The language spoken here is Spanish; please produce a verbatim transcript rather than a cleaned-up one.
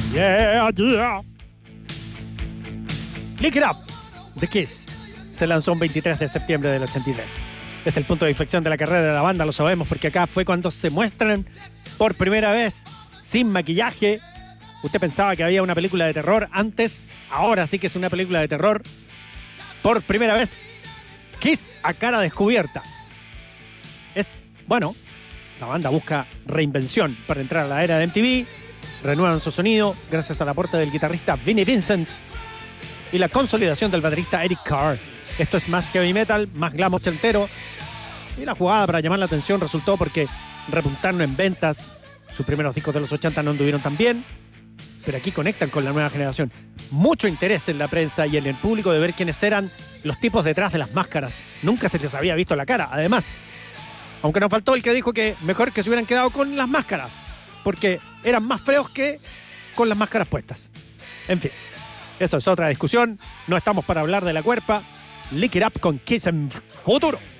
Yeah, yeah. Lick It Up, The Kiss, se lanzó un veintitrés de septiembre del ochenta y tres. Es el punto de inflexión de la carrera de la banda, lo sabemos, porque acá fue cuando se muestran por primera vez sin maquillaje. Usted pensaba que había una película de terror antes, ahora sí que es una película de terror. Por primera vez, Kiss a cara descubierta. Es, bueno, la banda busca reinvención para entrar a la era de M T V, renuevan su sonido gracias al aporte del guitarrista Vinnie Vincent y la consolidación del baterista Eric Carr. Esto es más heavy metal, más glam ochentero, y la jugada para llamar la atención resultó porque repuntaron en ventas. Sus primeros discos de los ochenta no anduvieron tan bien, pero aquí conectan con la nueva generación. Mucho interés en la prensa y en el público de ver quiénes eran los tipos detrás de las máscaras. Nunca se les había visto la cara, además. Aunque nos faltó el que dijo que mejor que se hubieran quedado con las máscaras, porque eran más feos que con las máscaras puestas. En fin, eso es otra discusión. No estamos para hablar de la cuerpa. Lick It Up con Kiss en futuro.